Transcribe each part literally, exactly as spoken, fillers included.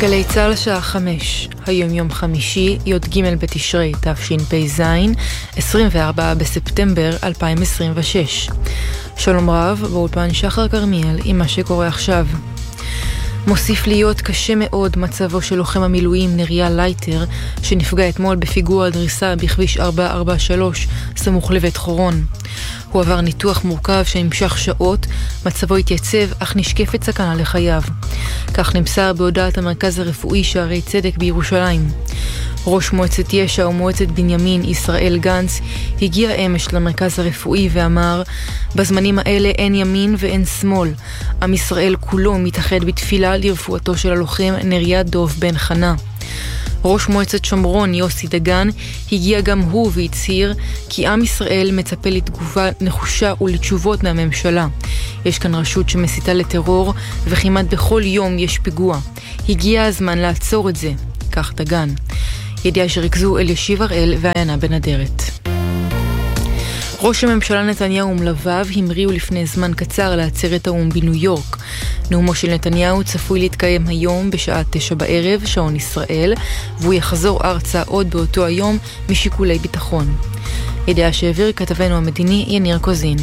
גלי צהל שעה חמש, היום יום חמישי, י"ג בתשרי תשפ"ז, עשרים וארבעה בספטמבר אלפיים עשרים ושש. שלום רב, באולפן שחר כרמיאל עם מה שקורה עכשיו. מוסיף להיות קשה מאוד מצבו של לוחם המילואים נריה לייטר, שנפגע אתמול בפיגוע דריסה בכביש ארבע ארבע שלוש, סמוך לבית חורון. הוא עבר ניתוח מורכב שנמשך שעות, מצבו התייצב אך נשקפת סכנה לחייו. כך נמסר בהודעת המרכז הרפואי שערי צדק בירושלים. ראש מועצת ישע ומועצת בנימין ישראל גנץ הגיע אמש למרכז הרפואי ואמר, בזמנים האלה אין ימין ואין שמאל. עם ישראל כולו מתאחד בתפילה לרפואתו של הלוחם נריה דוב בן חנה. ראש מועצת שומרון יוסי דגן הגיע גם הוא והצהיר כי עם ישראל מצפה לתגובה נחושה ולתשובות מהממשלה. יש כאן רשות שמסיתה לטרור וכמעט בכל יום יש פיגוע. הגיע הזמן לעצור את זה, כך דגן. ידיעה שריכזו אלישיב הראל ועיינה בנדרת. ראש הממשלה נתניהו ומלוויו המריאו לפני זמן קצר לעצרת האו"ם בניו יורק. נאומו של נתניהו צפוי להתקיים היום בשעה תשע בערב, שעון ישראל, והוא יחזור ארצה עוד באותו היום משיקולי ביטחון. ידיעה שהעביר כתבנו המדיני יניר קוזין.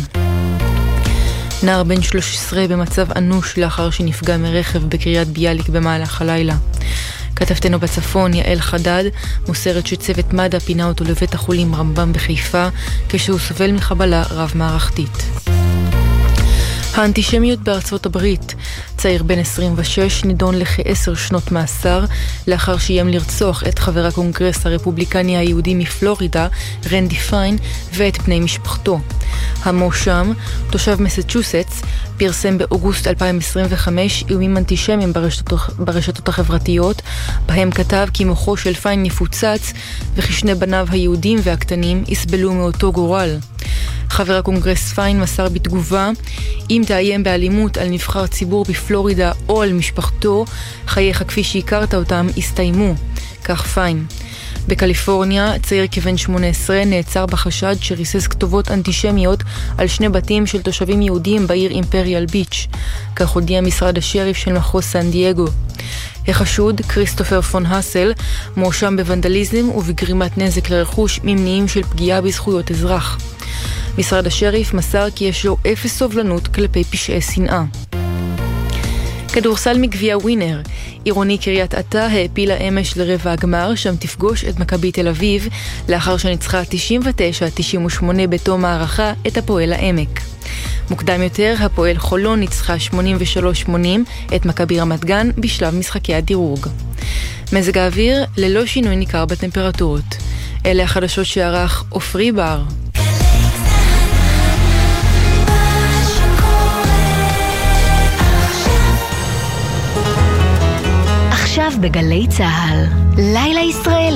נער בן שלוש עשרה במצב אנוש לאחר שנפגע מרכב בקריית ביאליק במהלך הלילה. כתבתנו בצפון יעל חדד מוסרת שצוות מד"א פינה אותו לבית החולים רמב"ם בחיפה כשהוא סובל מחבלה רב מערכתית. האנטישמיות בארצות הברית. צעיר בן עשרים ושש נידון לכעשר שנות מאסר לאחר שיים לרצוח את חבר הקונגרס הרפובליקני היהודי מפלורידה רנדי פיין ואת בני משפחתו. המואשם, תושב מסצ'וסטס, פרסם באוגוסט אלפיים עשרים וחמש איומים אנטישמיים ברשתות, ברשתות החברתיות, בהם כתב כי מוחו של פיין יפוצץ וכי שני בניו היהודים והקטנים יסבלו מאותו גורל. חבר הקונגרס פיין מסר בתגובה, אם תאיים באלימות על נבחר ציבור בפלורידה או על משפחתו, חייך כפי שהכרת אותם יסתיימו, כך פיין. בקליפורניה, צעיר כבן שמונה עשרה נעצר בחשד שריסס כתובות אנטישמיות על שני בתים של תושבים יהודים בעיר אימפריאל ביץ', כך הודיע משרד השריף של מחוז סן דייגו. החשוד, כריסטופר פון הסל, מואשם בוונדליזם ובגרימת נזק לרכוש ממניעים של פגיעה בזכויות אזרח. משרד השריף מסר כי יש לו אפס סובלנות כלפי פשעי שנאה. כדורסל מגביע ווינר. עירוני קריית אתא העפילה אמש לרבע הגמר, שם תפגוש את מכבי תל אביב, לאחר שניצחה תשעים ותשע תשעים ושמונה בתום הערכה את הפועל העמק. מוקדם יותר, הפועל חולון ניצחה שמונים ושלוש שמונים את מכבי רמת גן בשלב משחקי הדירוג. מזג האוויר ללא שינוי ניכר בטמפרטורות. אלה החדשות שערך אופרי בר. עכשיו בגלי צהל, לילה ישראל.